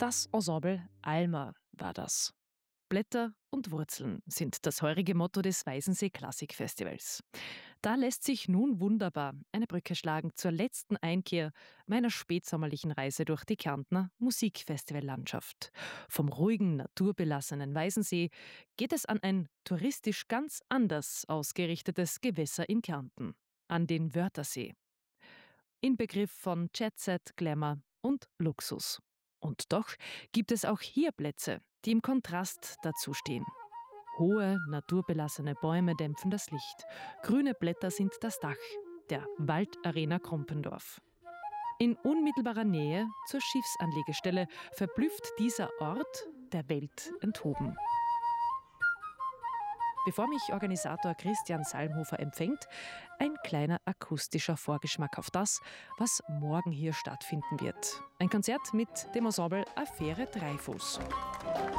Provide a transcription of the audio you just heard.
Das Ensemble Alma war das. Blätter und Wurzeln sind das heurige Motto des Weißensee Klassikfestivals. Da lässt sich nun wunderbar eine Brücke schlagen zur letzten Einkehr meiner spätsommerlichen Reise durch die Kärntner Musikfestivallandschaft. Vom ruhigen, naturbelassenen Weißensee geht es an ein touristisch ganz anders ausgerichtetes Gewässer in Kärnten, an den Wörthersee. Inbegriff von Jet-Set, Glamour und Luxus. Und doch gibt es auch hier Plätze, die im Kontrast dazu stehen. Hohe, naturbelassene Bäume dämpfen das Licht. Grüne Blätter sind das Dach der Waldarena Krumpendorf. In unmittelbarer Nähe zur Schiffsanlegestelle verblüfft dieser Ort der Welt enthoben. Bevor mich Organisator Christian Salmhofer empfängt, ein kleiner akustischer Vorgeschmack auf das, was morgen hier stattfinden wird. Ein Konzert mit dem Ensemble Affäre Dreifuß.